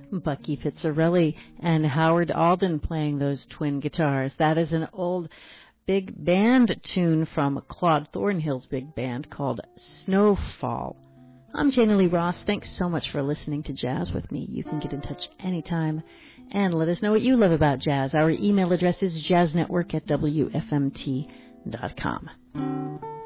Bucky Pizzarelli and Howard Alden playing those twin guitars. That is an old big band tune from Claude Thornhill's big band called Snowfall. I'm Jana Lee Ross. Thanks so much for listening to Jazz with me. You can get in touch anytime and let us know what you love about jazz. Our email address is jazznetwork@wfmt.com.